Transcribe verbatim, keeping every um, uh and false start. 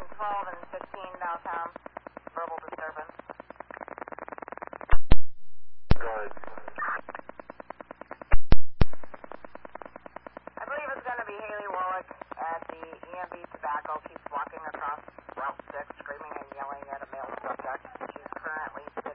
twelve and fifteen downtown. Verbal disturbance. Good. I believe it's going to be Haley Warwick at the E M B Tobacco. Keeps walking across Route six, screaming and yelling at a male subject. She's currently